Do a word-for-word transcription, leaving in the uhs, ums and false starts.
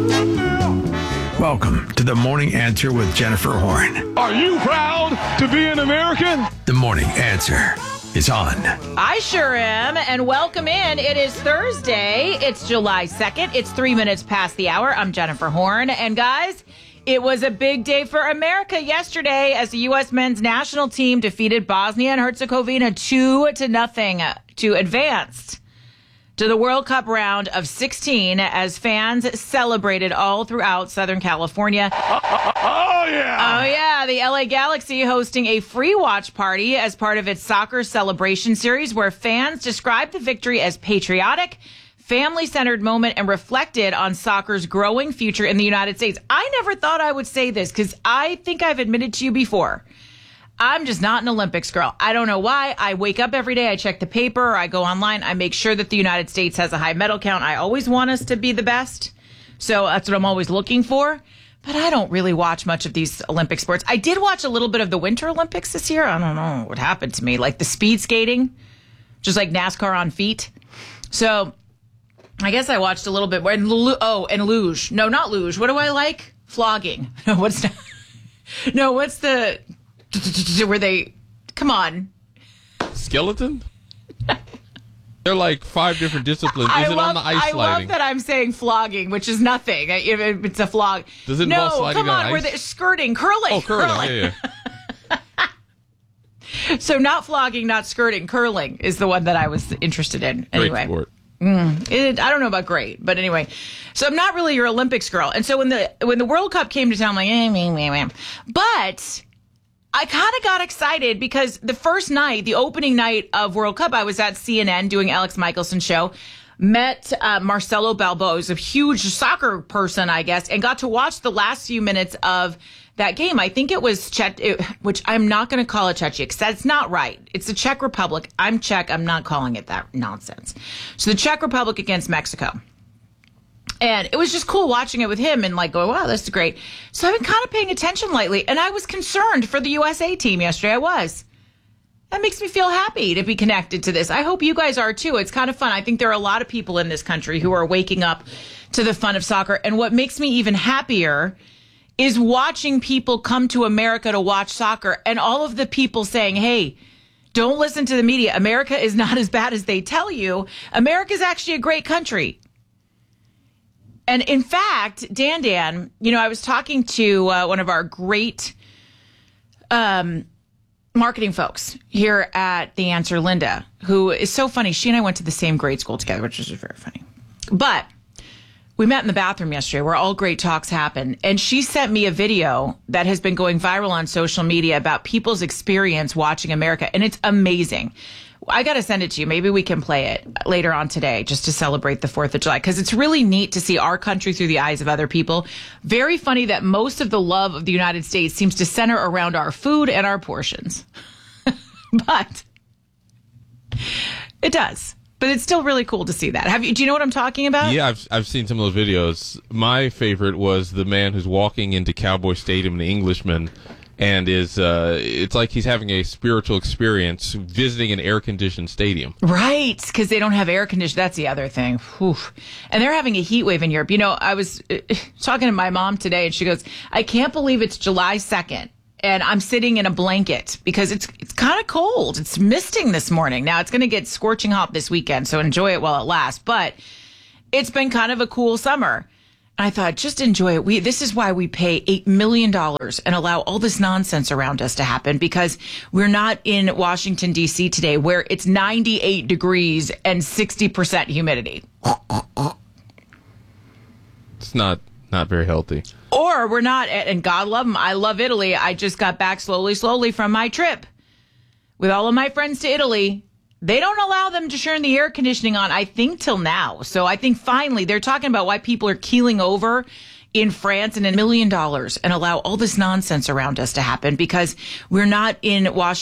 Welcome to the Morning Answer with Jennifer Horn. Are you proud to be an American? The Morning Answer is on. I sure am, and welcome in. It is Thursday. It's July second. It's three minutes past the hour. I'm Jennifer Horn, and guys, it was a big day for America yesterday as the U S men's national team defeated Bosnia and Herzegovina two to nothing to advance to the World Cup round of sixteen as fans celebrated all throughout Southern California. Oh, yeah. Oh, yeah. The L A Galaxy hosting a free watch party as part of its soccer celebration series where fans described the victory as patriotic, family-centered moment and reflected on soccer's growing future in the United States. I never thought I would say this because I think I've admitted to you before. I'm just not an Olympics girl. I don't know why. I wake up every day, I check the paper, or I go online, I make sure that the United States has a high medal count. I always want us to be the best. So that's what I'm always looking for. But I don't really watch much of these Olympic sports. I did watch a little bit of the Winter Olympics this year. I don't know what happened to me. Like the speed skating, just like NASCAR on feet. So I guess I watched a little bit more. And, oh, and luge. No, not luge. What do I like? Flogging. No, what's that? No, what's the... Where they, come on. Skeleton? They're like five different disciplines. Is I it love, on the ice I sliding? love that I'm saying flogging, which is nothing. If it's a flog. Does it no, involve sliding come on, on where ice? they skirting, curling. Oh, curling, yeah, yeah. So not flogging, not skirting, curling is the one that I was interested in. Great Anyway. sport. Mm, it, I don't know about great, but anyway. So I'm not really your Olympics girl. And so when the when the World Cup came to town, I'm like, eh, meh, meh, meh. But I kind of got excited because the first night, the opening night of World Cup, I was at C N N doing Alex Michelson's show, met uh, Marcelo Balboa, who's a huge soccer person, I guess, and got to watch the last few minutes of that game. I think it was Czech, it, which I'm not going to call it Czechia because that's not right. It's the Czech Republic. I'm Czech. I'm not calling it that nonsense. So the Czech Republic against Mexico. And it was just cool watching it with him and like going, wow, that's great. So I've been kind of paying attention lately. And I was concerned for the U S A team yesterday. I was. That makes me feel happy to be connected to this. I hope you guys are too. It's kind of fun. I think there are a lot of people in this country who are waking up to the fun of soccer. And what makes me even happier is watching people come to America to watch soccer and all of the people saying, hey, don't listen to the media. America is not as bad as they tell you. America is actually a great country. And in fact, Dan Dan, you know, I was talking to uh, one of our great um, marketing folks here at The Answer, Linda, who is so funny. She and I went to the same grade school together, which is very funny. But we met in the bathroom yesterday where all great talks happen. And she sent me a video that has been going viral on social media about people's experience watching America. And it's amazing. I got to send it to you. Maybe we can play it later on today just to celebrate the fourth of July because it's really neat to see our country through the eyes of other people. Very funny that most of the love of the United States seems to center around our food and our portions. But it does. But it's still really cool to see that. Have you? Do you know what I'm talking about? Yeah, I've I've seen some of those videos. My favorite was the man who's walking into Cowboy Stadium, an Englishman, and is uh, it's like he's having a spiritual experience visiting an air-conditioned stadium. Right, because they don't have air conditioning. That's the other thing. Whew. And they're having a heat wave in Europe. You know, I was uh, talking to my mom today, and she goes, I can't believe it's July second. And I'm sitting in a blanket because it's it's kind of cold. It's misting this morning. Now, it's going to get scorching hot this weekend, so enjoy it while it lasts. But it's been kind of a cool summer. And I thought, just enjoy it. We This is why we pay eight million dollars and allow all this nonsense around us to happen, because we're not in Washington, D C today where it's ninety-eight degrees and sixty percent humidity. It's not, not very healthy. Or we're not, and God love them. I love Italy. I just got back slowly, slowly from my trip with all of my friends to Italy. They don't allow them to turn the air conditioning on, I think, till now. So I think finally they're talking about why people are keeling over in France and a million dollars and allow all this nonsense around us to happen because we're not in Washington.